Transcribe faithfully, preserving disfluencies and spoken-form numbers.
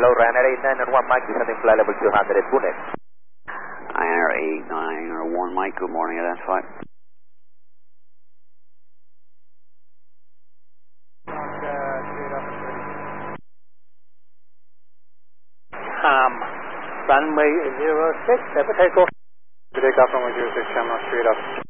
below Ryanair eight nine one Mike, descending flight level two hundred, Bunel. Ryanair eight nine one Mike, good morning, identified. Um, runway zero six, takeoff. Take off runway zero six, Shamrock, straight up.